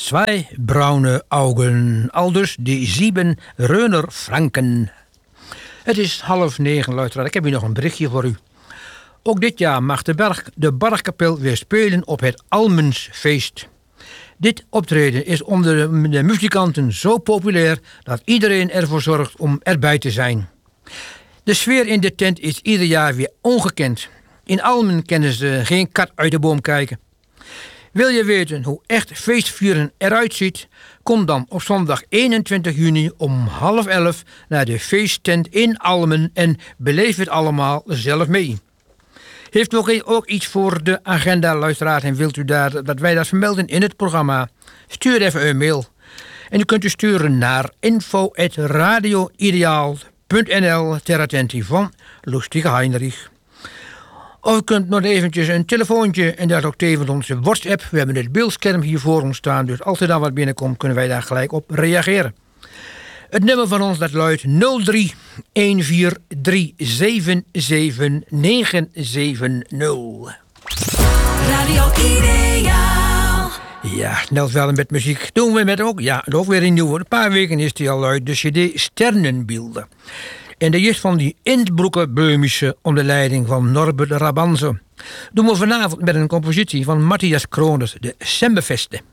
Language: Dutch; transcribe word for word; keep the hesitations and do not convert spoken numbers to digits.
Zwei braune Augen, aldus die sieben Reuner Franken. Het is half negen, luisteraar. Ik heb hier nog een berichtje voor u. Ook dit jaar mag de, Berg, de Bargkapel weer spelen op het Almensfeest. Dit optreden is onder de, de muzikanten zo populair dat iedereen ervoor zorgt om erbij te zijn. De sfeer in de tent is ieder jaar weer ongekend. In Almen kennen ze geen kat uit de boom kijken. Wil je weten hoe echt feestvieren eruit ziet? Kom dan op zondag eenentwintig juni om half elf naar de feesttent in Almen en beleef het allemaal zelf mee. Heeft u ook, ook iets voor de agenda, luisteraar, en wilt u daar, dat wij dat vermelden in het programma? Stuur even een mail. En u kunt u sturen naar info at radioideaal punt n l ter attentie van Lustige Heinrich. Of u kunt nog eventjes een telefoontje en daar ook tevens onze WhatsApp. We hebben het beeldscherm hier voor ons staan, dus als er dan wat binnenkomt kunnen wij daar gelijk op reageren. Het nummer van ons dat luidt nul drie een vier drie zeven zeven negen zeven nul. Radio Ideaal. Ja, snel verder met muziek. Doen we met ook, ja, ook weer een nieuwe. Een paar weken is die al uit, de cd Sternenbeelden. En die is van die Innsbrucker Böhmische onder leiding van Norbert Rabanze. Doen we vanavond met een compositie van Matthias Kroners, de Sembefeste.